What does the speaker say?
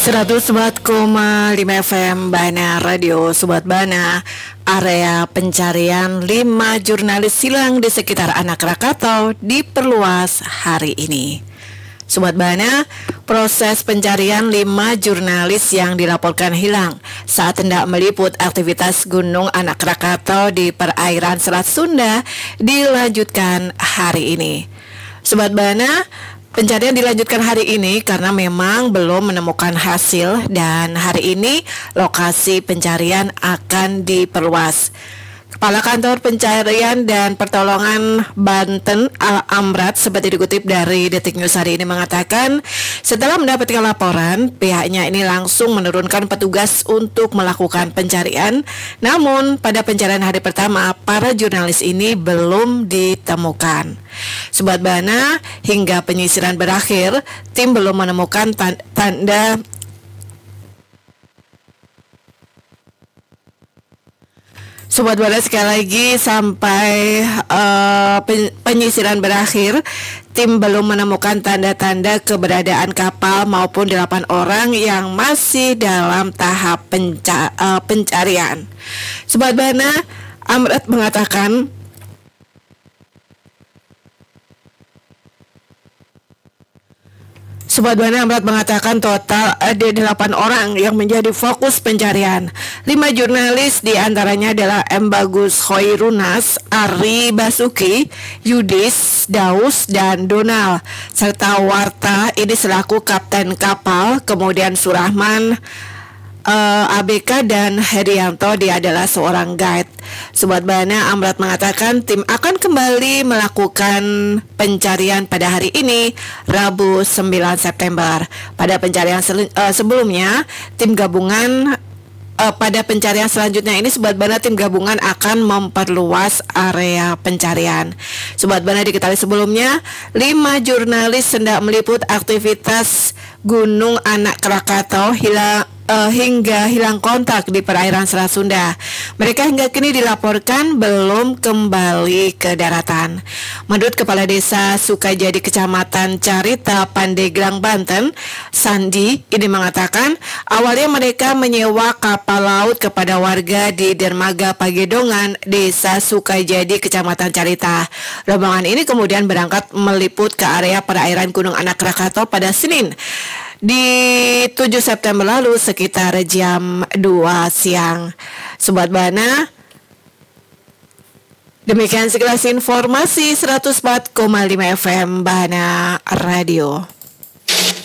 104,5 FM Bana Radio. Sobat Bana, area pencarian 5 jurnalis hilang di sekitar Anak Krakatau diperluas hari ini. Sobat Bana, proses pencarian 5 jurnalis yang dilaporkan hilang saat hendak meliput aktivitas Gunung Anak Krakatau di perairan Selat Sunda dilanjutkan hari ini. Sobat Bana, pencarian dilanjutkan hari ini karena memang belum menemukan hasil dan hari ini lokasi pencarian akan diperluas. Kepala Kantor Pencarian dan Pertolongan Banten Al-Amrat seperti dikutip dari Detik News hari ini mengatakan setelah mendapatkan laporan pihaknya ini langsung menurunkan petugas untuk melakukan pencarian. Namun pada pencarian hari pertama para jurnalis ini belum ditemukan. Sobat Bana, hingga penyisiran berakhir tim belum menemukan tanda Sobat Bana, sekali lagi sampai penyisiran berakhir, tim belum menemukan tanda-tanda keberadaan kapal maupun 8 orang yang masih dalam tahap pencarian. Sobat Bana, Amrat mengatakan Sobat Bana, Amrat mengatakan total ada 8 orang yang menjadi fokus pencarian. 5 jurnalis diantaranya adalah M. Bagus Khoirunas, Ari Basuki, Yudis, Daus, dan Donald. Serta Warta ini selaku kapten kapal, kemudian Surahman, ABK dan Herianto dia adalah seorang guide. Sobat Bana, Amrat mengatakan tim akan kembali melakukan pencarian pada hari ini Rabu 9 September. Pada pencarian sebelumnya tim gabungan pada pencarian selanjutnya ini Sobat Bana, tim gabungan akan memperluas area pencarian. Sobat Bana, diketahui sebelumnya 5 jurnalis hendak meliput aktivitas Gunung Anak Krakatau hingga hilang kontak di perairan Selat Sunda. Mereka hingga kini dilaporkan belum kembali ke daratan. Menurut Kepala Desa Sukajadi Kecamatan Carita, Pandeglang, Banten, Sandi ini mengatakan awalnya mereka menyewa kapal laut kepada warga di Dermaga Pagedongan, Desa Sukajadi, Kecamatan Carita. Rombongan ini kemudian berangkat meliput ke area perairan Gunung Anak Krakatau pada Senin di 7 September lalu sekitar jam 2 siang. Sobat Bana, demikian sekilas informasi 104,5 FM Bana Radio.